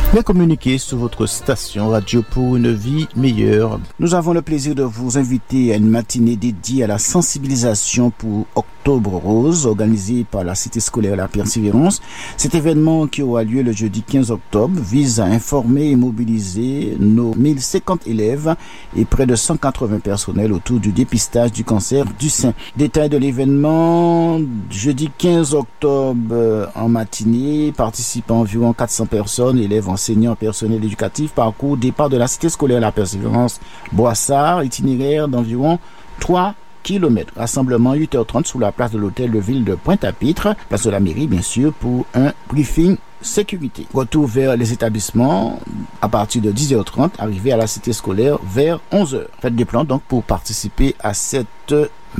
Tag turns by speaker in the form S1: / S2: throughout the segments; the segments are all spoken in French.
S1: Bien communiquer sur votre station Radio pour une vie meilleure. Nous avons le plaisir de vous inviter à une matinée dédiée à la sensibilisation pour Octobre Rose, organisée par la Cité scolaire La Persévérance. Cet événement qui aura lieu le jeudi 15 octobre vise à informer et mobiliser nos 1050 élèves et près de 180 personnels autour du dépistage du cancer du sein. Détail de l'événement, jeudi 15 octobre en matinée, participent environ 400 personnes, élèves, enseignants, personnel éducatif, parcours départ de la Cité scolaire La Persévérance, Boissard, itinéraire d'environ 3 km. Rassemblement 8h30 sous la place de l'hôtel de ville de Pointe-à-Pitre, place de la mairie bien sûr, pour un briefing sécurité. Retour vers les établissements à partir de 10h30, arrivé à la cité scolaire vers 11h. Faites des plans donc pour participer à cette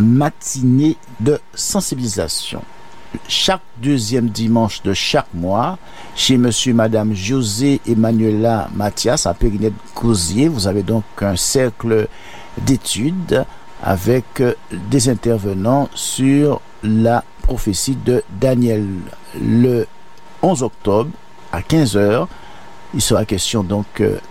S1: matinée de sensibilisation. Chaque deuxième dimanche de chaque mois, chez monsieur et madame José Emmanuela Mathias à Périnette-Gosier, vous avez donc un cercle d'études avec des intervenants sur la prophétie de Daniel. Le 11 octobre à 15h, il sera question donc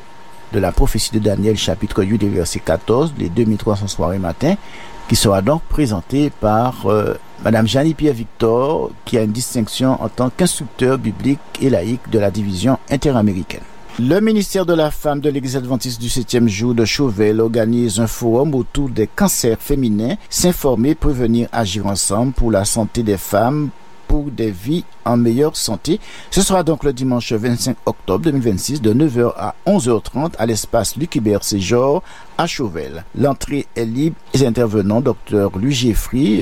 S1: de la prophétie de Daniel chapitre 8 et verset 14, les 2300 soirées matin, qui sera donc présentée par madame Jeannie-Pierre Victor, qui a une distinction en tant qu'instructeur biblique et laïque de la division interaméricaine. Le ministère de la Femme de l'Église adventiste du 7e jour de Chauvel organise un forum autour des cancers féminins, s'informer, prévenir, agir ensemble pour la santé des femmes, pour des vies en meilleure santé. Ce sera donc le dimanche 25 octobre 2026 de 9h à 11h30 à l'espace Luc Hubert Séjour à Chauvel. L'entrée est libre. Les intervenants, Dr Louis Jeffrey,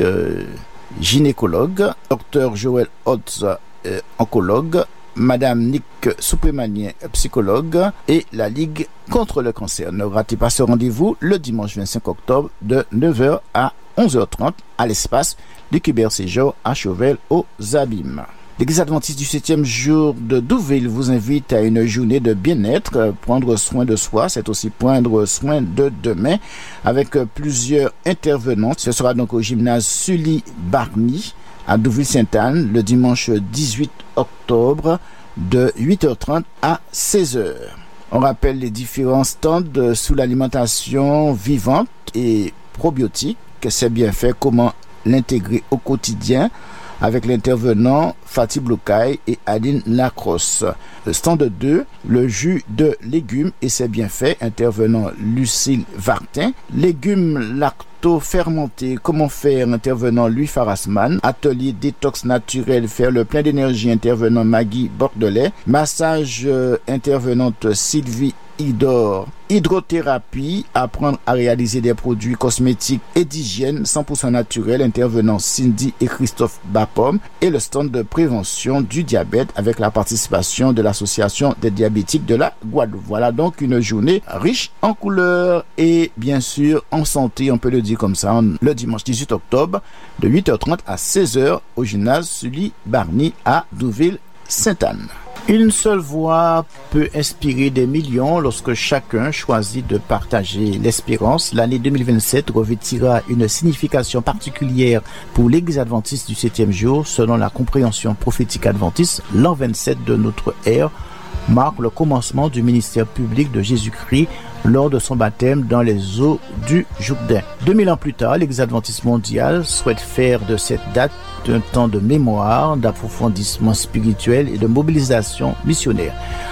S1: gynécologue, Dr Joël Hotz, oncologue, Madame Nick Soupémanien, psychologue, et la Ligue contre le cancer. Ne ratez pas ce rendez-vous le dimanche 25 octobre de 9h à 11h30 à l'espace du Hubert Séjour à Chauvel aux Abîmes. L'Église adventiste du 7e jour de Douville vous invite à une journée de bien-être, prendre soin de soi, c'est aussi prendre soin de demain, avec plusieurs intervenants. Ce sera donc au gymnase Sully Barny à Douville-Sainte-Anne le dimanche 18 octobre de 8h30 à 16h. On rappelle les différents stands sous l'alimentation vivante et probiotique, c'est bien fait, comment l'intégrer au quotidien, avec l'intervenant Fatih Blocaille et Aline Lacrosse. Le stand 2, le jus de légumes et c'est bien fait, intervenant Lucille Vartin. Légumes lacto-fermentés, comment faire, intervenant Louis Farasman. Atelier détox naturel, faire le plein d'énergie, intervenant Maggie Bordelais. Massage, intervenante Sylvie Idor. Hydrothérapie, apprendre à réaliser des produits cosmétiques et d'hygiène 100% naturels, intervenant Cindy et Christophe Bapom, et le stand de prévention du diabète avec la participation de l'association des diabétiques de la Guadeloupe. Voilà donc une journée riche en couleurs et bien sûr en santé, on peut le dire comme ça, le dimanche 18 octobre de 8h30 à 16h au gymnase Sully Barny à Douville-Sainte-Anne. Une seule voix peut inspirer des millions lorsque chacun choisit de partager l'espérance. L'année 2027 revêtira une signification particulière pour l'Église adventiste du 7e jour. Selon la compréhension prophétique adventiste, l'an 27 de notre ère marque le commencement du ministère public de Jésus-Christ lors de son baptême dans les eaux du Jourdain. 2000 ans plus tard, l'Église adventiste mondiale souhaite faire de cette date un temps de mémoire, d'approfondissement spirituel et de mobilisation missionnaire.